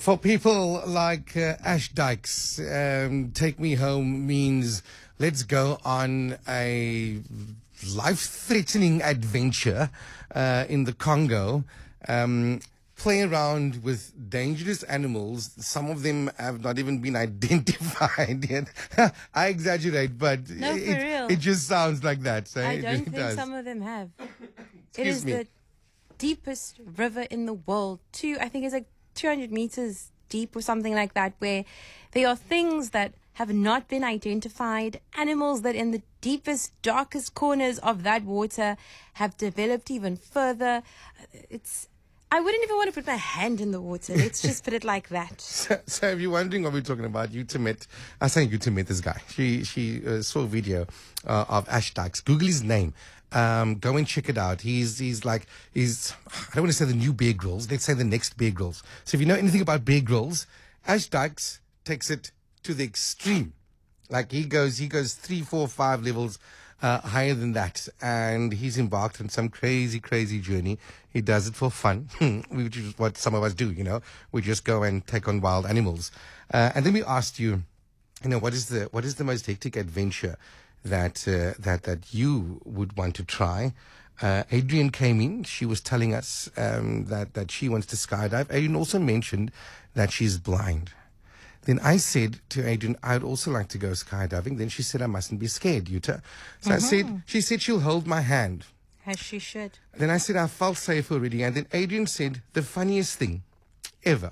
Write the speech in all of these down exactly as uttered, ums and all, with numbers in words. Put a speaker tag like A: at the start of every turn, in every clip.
A: For people like uh, Ash Dykes, um, Take Me Home means let's go on a life-threatening adventure uh, in the Congo. Um, play around with dangerous animals. Some of them have not even been identified yet. I exaggerate, but
B: No, for
A: it,
B: real.
A: it just sounds like that. So
B: I
A: it
B: don't
A: really
B: think
A: does.
B: some of them have. It
A: Excuse
B: is
A: me.
B: the deepest river in the world. Two, I think it's like two hundred meters deep or something like that, where there are things that have not been identified, animals that in the deepest, darkest corners of that water have developed even further. It's, I wouldn't even want to put my hand in the water. Let's just put it like that.
A: So, so if you're wondering what we're talking about, Yuta met, I say Yuta met this guy. She she uh, saw a video uh, of Ash Dykes. Google his name. Um, go and check it out. He's he's like he's I don't want to say the new Bear Grylls. Let's say the next Bear Grylls. So if you know anything about Bear Grylls, Ash Dykes takes it to the extreme. Like he goes he goes three, four, five levels uh, higher than that, and he's embarked on some crazy, crazy journey. He does it for fun, which is what some of us do. You know, we just go and take on wild animals. Uh, and then we asked you, you know, what is the what is the most hectic adventure that uh, that that you would want to try? Uh, Adrian came in. She was telling us um, that that she wants to skydive. Adrian also mentioned that she's blind. Then I said to Adrian, I'd also like to go skydiving. Then she said, I mustn't be scared, Yuta. So I said, she said she'll hold my hand.
B: As she should.
A: Then I said, I felt safe already. And then Adrian said, the funniest thing ever.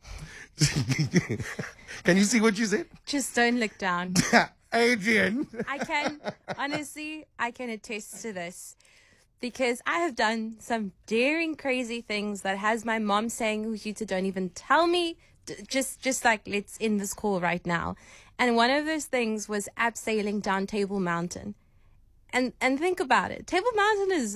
A: Can you see what you said?
B: Just don't look down.
A: Adrian.
B: I can, honestly, I can attest to this. Because I have done some daring, crazy things that has my mom saying, oh, Yuta, don't even tell me. D- just, just like, let's end this call right now. And one of those things was abseiling down Table Mountain. And, and think about it. Table Mountain is